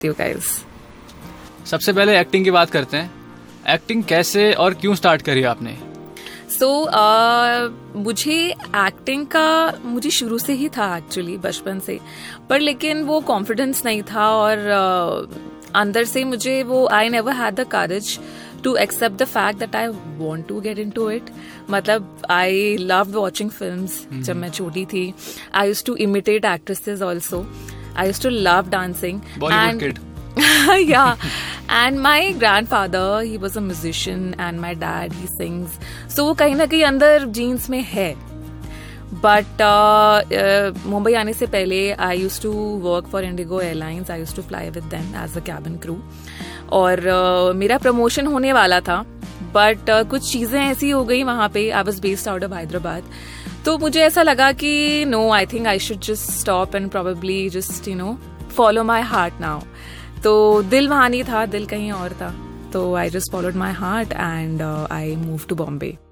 You guys. सबसे पहले acting की बात करते हैं। एक्टिंग कैसे और क्यों स्टार्ट करी आपने? मुझे एक्टिंग का मुझे शुरू से ही था एक्चुअली, बचपन से, पर लेकिन वो कॉन्फिडेंस नहीं था और अंदर से मुझे वो I never had the courage to accept the fact that I want to get into it. मतलब आई लव्ड वॉचिंग फिल्म्स जब मैं छोटी थी। I used to imitate actresses also. I used to love dancing Bollywood kid. Yeah, and my grandfather, he was a musician, and my dad, he sings. So वो कहीं ना कहीं अंदर जीन्स में है। But मुंबई आने से पहले I used to work for Indigo Airlines. I used to fly with them as a cabin crew. और मेरा प्रमोशन होने वाला था, बट कुछ चीज़ें ऐसी हो गई वहाँ पे। I was based out of Hyderabad. तो मुझे ऐसा लगा कि no, I think I should just stop and probably just follow my heart now. तो दिल वहाँ नहीं था, दिल कहीं और था। तो I just followed my heart and I move to Bombay.